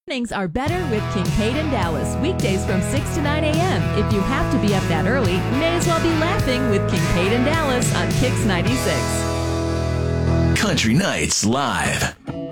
Mornings are better with Kincaid and Dallas, weekdays from 6 to 9 a.m. If you have to be up that early, may as well be laughing with Kincaid and Dallas on Kix 96. Country Nights Live.